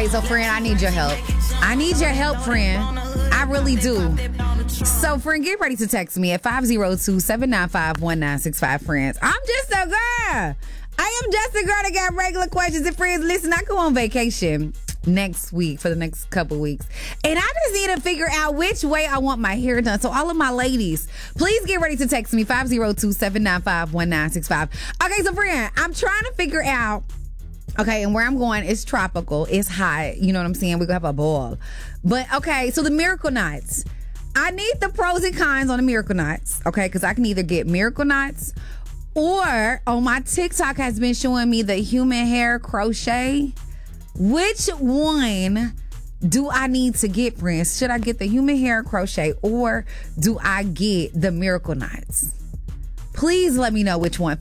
Okay, so friend, I need your help. I need your help, friend. I really do. So, friend, get ready to text me at 502-795-1965, friends. I'm just a girl. I am just a girl that got regular questions. And friends, listen, I go on vacation next week for the next couple weeks. And I just need to figure out which way I want my hair done. So all of my ladies, please get ready to text me 502-795-1965. Okay, so friend, I'm trying to figure out, okay, and where I'm going is tropical. It's hot. You know what I'm saying? We're going to have a ball. But okay, so the Miracle Knots. I need the pros and cons on the Miracle Knots. Okay, because I can either get Miracle Knots or on my TikTok has been showing me the human hair crochet. Which one do I need to get, friends? Should I get the human hair crochet or do I get the Miracle Knots? Please let me know which one.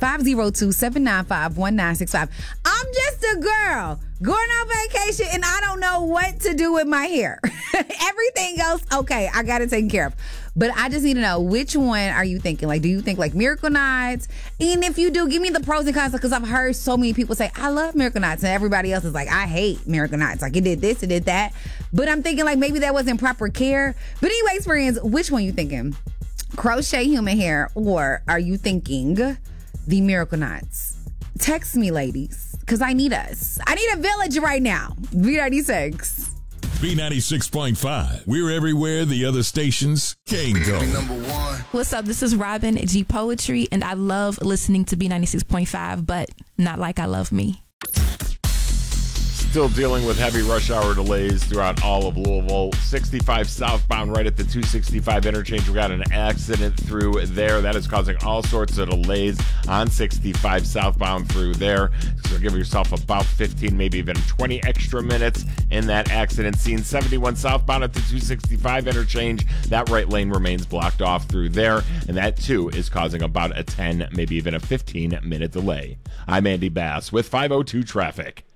502-795-1965. I'm just a girl going on vacation and I don't know what to do with my hair. Everything else, okay, I got it taken care of. But I just need to know, which one are you thinking? Like, do you think like Miracle Knots? And if you do, give me the pros and cons, because I've heard so many people say, I love Miracle Knots. And everybody else is like, I hate Miracle Knots. Like, it did this, it did that. But I'm thinking like maybe that wasn't proper care. But anyways, friends, which one you thinking? Crochet human hair, or are you thinking the Miracle Knots? Text me, ladies, because I need us. I need a village right now. B96. B96.5. We're everywhere the other stations can't go. What's up? This is Robin G Poetry, and I love listening to B96.5, but not like I love me. Still dealing with heavy rush hour delays throughout all of Louisville. 65 southbound right at the 265 interchange. We got an accident through there. That is causing all sorts of delays on 65 southbound through there. So give yourself about 15, maybe even 20 extra minutes in that accident scene. 71 southbound at the 265 interchange. That right lane remains blocked off through there. And that too is causing about a 10, maybe even a 15-minute delay. I'm Andy Bass with 502 Traffic.